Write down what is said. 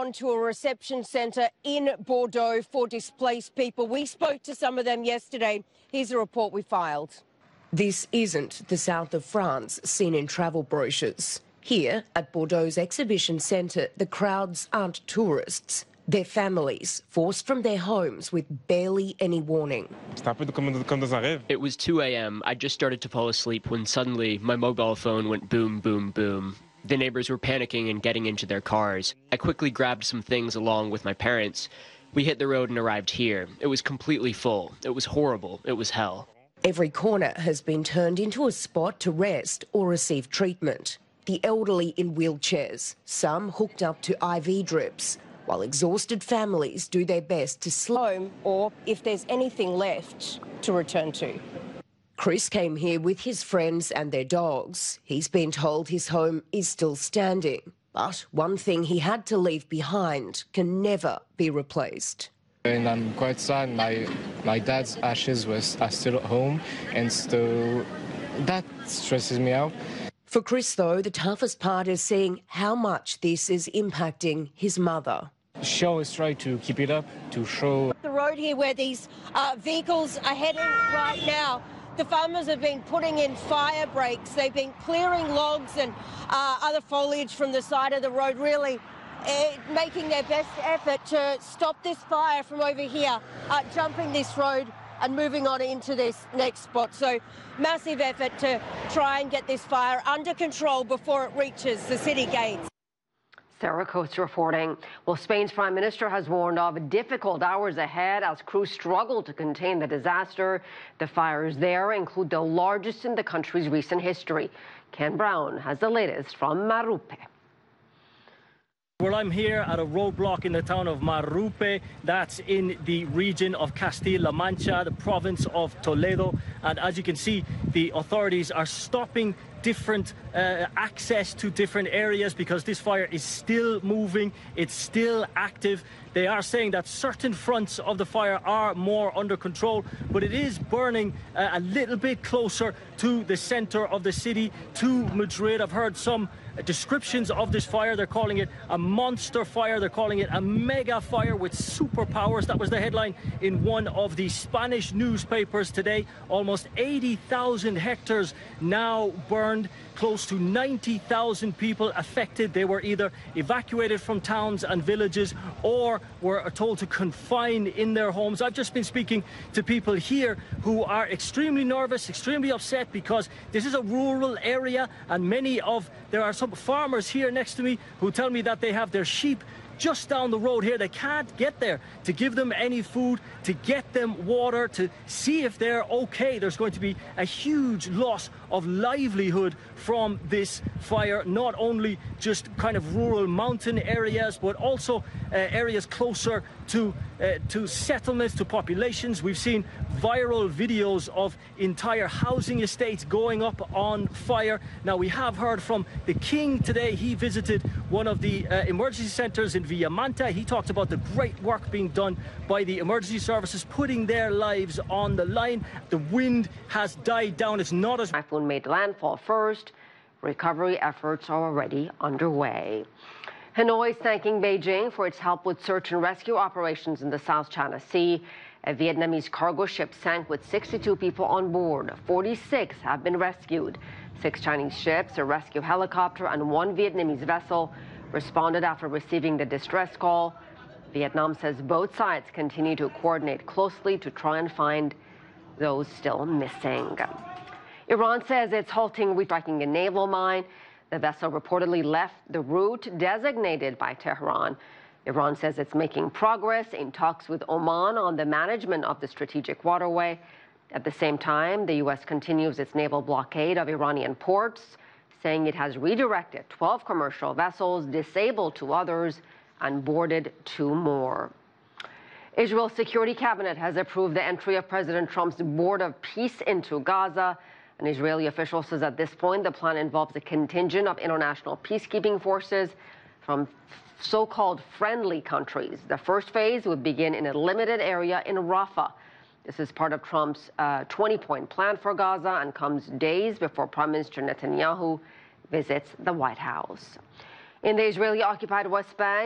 gone to a reception centre in Bordeaux for displaced people. We spoke to some of them yesterday. Here's a report we filed. This isn't the south of France seen in travel brochures. Here, at Bordeaux's exhibition centre, the crowds aren't tourists. They're families, forced from their homes with barely any warning. It was 2 a.m. I just started to fall asleep when suddenly my mobile phone went boom, boom, boom. The neighbors were panicking and getting into their cars. I quickly grabbed some things along with my parents. We hit the road and arrived here. It was completely full. It was horrible. It was hell. Every corner has been turned into a spot to rest or receive treatment. The elderly in wheelchairs, some hooked up to IV drips, while exhausted families do their best to slow home or, if there's anything left, to return to. Chris came here with his friends and their dogs. He's been told his home is still standing, but one thing he had to leave behind can never be replaced. And I'm quite sad. My dad's ashes are still at home, and so that stresses me out. For Chris, though, the toughest part is seeing how much this is impacting his mother. She always tried to keep it up, to show. The road here where these vehicles are heading right now, the farmers have been putting in fire breaks. They've been clearing logs and other foliage from the side of the road, really making their best effort to stop this fire from over here, jumping this road and moving on into this next spot. So massive effort to try and get this fire under control before it reaches the city gates. Sarah Coates reporting. Well, Spain's prime minister has warned of difficult hours ahead as crews struggle to contain the disaster. The fires there include the largest in the country's recent history. Ken Brown has the latest from Marrupe. Well, I'm here at a roadblock in the town of Marrupe. That's in the region of Castilla-La Mancha, the province of Toledo. And as you can see, the authorities are stopping different access to different areas because this fire is still moving. It's still active. They are saying that certain fronts of the fire are more under control, but it is burning a little bit closer to the center of the city, to Madrid. I've heard some descriptions of this fire. They're calling it a monster fire. They're calling it a mega fire with superpowers. That was the headline in one of the Spanish newspapers today. Almost 80,000 hectares now burned, close to 90,000 people affected. They were either evacuated from towns and villages or were told to confine in their homes. I've just been speaking to people here who are extremely nervous, extremely upset because this is a rural area, and there are some farmers here next to me who tell me that they have their sheep just down the road here. They can't get there to give them any food, to get them water, to see if they're okay. There's going to be a huge loss of livelihood from this fire, not only just kind of rural mountain areas, but also areas closer to settlements, to populations. We've seen viral videos of entire housing estates going up on fire. Now, we have heard from the king today. He visited one of the emergency centers in Villamanta. He talked about the great work being done by the emergency services, putting their lives on the line. The wind has died down. It's not as... Typhoon made landfall first. Recovery efforts are already underway. Hanoi is thanking Beijing for its help with search and rescue operations in the South China Sea. A Vietnamese cargo ship sank with 62 people on board. 46 have been rescued. 6 Chinese ships, a rescue helicopter, and 1 Vietnamese vessel responded after receiving the distress call. Vietnam says both sides continue to coordinate closely to try and find those still missing. Iran says it's halting restriking a naval mine. The vessel reportedly left the route designated by Tehran. Iran says it's making progress in talks with Oman on the management of the strategic waterway. At the same time, the U.S. continues its naval blockade of Iranian ports, saying it has redirected 12 commercial vessels, disabled 2 others, and boarded 2 more. Israel's Security Cabinet has approved the entry of President Trump's Board of Peace into Gaza. An Israeli official says at this point the plan involves a contingent of international peacekeeping forces from so-called friendly countries. The first phase would begin in a limited area in Rafah. This is part of Trump's 20-point plan for Gaza and comes days before Prime Minister Netanyahu visits the White House. In the Israeli-occupied West Bank,